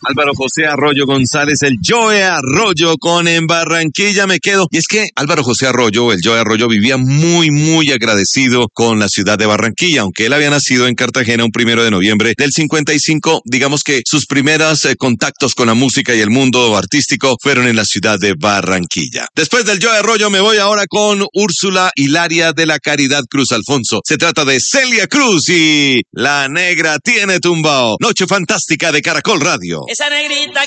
Álvaro José Arroyo González, el Joe Arroyo con En Barranquilla me quedo. Y es que Álvaro José Arroyo, el Joe Arroyo, vivía muy agradecido con la ciudad de Barranquilla, aunque él había nacido en Cartagena un 1 de noviembre del 55, digamos que sus primeros contactos con la música y el mundo artístico fueron en la ciudad de Barranquilla. Después del Joe Arroyo me voy ahora con Úrsula Hilaria de la Caridad Cruz Alfonso. Se trata de Celia Cruz y La Negra Tiene Tumbao. Noche fantástica de Caracol Radio. Esa negrita